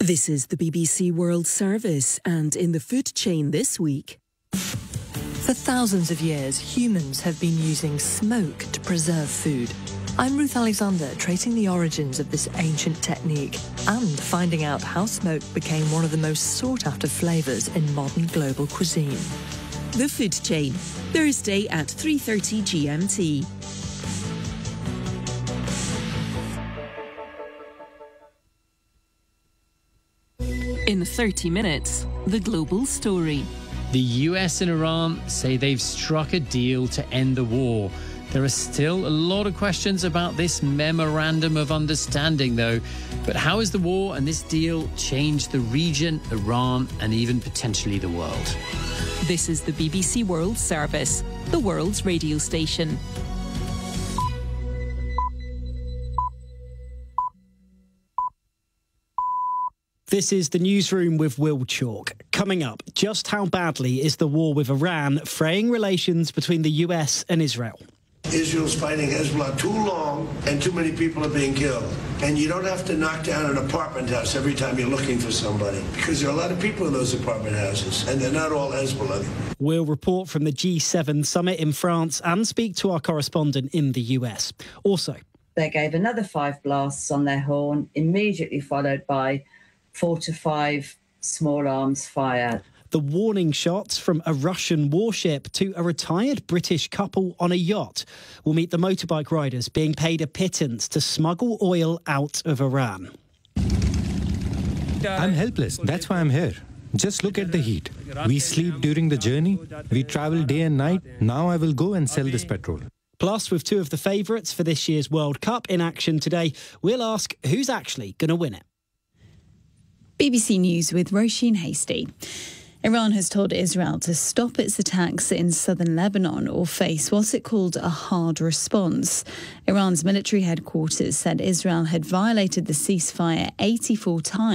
This is the BBC World Service, and in the food chain this week. For thousands of years, humans have been using smoke to preserve food. I'm Ruth Alexander, tracing the origins of this ancient technique and finding out how smoke became one of the most sought-after flavours in modern global cuisine. The Food Chain, Thursday at 3:30 GMT. In 30 minutes, the global story. The US and Iran say they've struck a deal to end the war. There are still a lot of questions about this memorandum of understanding, though. But how has the war and this deal changed the region, Iran, and even potentially the world? This is the BBC World Service, the world's radio station. This is the newsroom with Will Chalk. Coming up, just how badly is the war with Iran fraying relations between the US and Israel? Israel's fighting Hezbollah too long and too many people are being killed. And you don't have to knock down an apartment house every time you're looking for somebody, because there are a lot of people in those apartment houses, and they're not all Hezbollah. We'll report from the G7 summit in France and speak to our correspondent in the US. Also, they gave another 5 blasts on their horn, immediately followed by 4 to 5 small arms fire. The warning shots from a Russian warship to a retired British couple on a yacht. We'll meet the motorbike riders being paid a pittance to smuggle oil out of Iran. I'm helpless. That's why I'm here. Just look at the heat. We sleep during the journey. We travel day and night. Now I will go and sell this petrol. Plus, with 2 of the favourites for this year's World Cup in action today, we'll ask who's actually going to win it. BBC News with Roisin Hasty. Iran has told Israel to stop its attacks in southern Lebanon or face what it called a hard response. Iran's military headquarters said Israel had violated the ceasefire 84 times.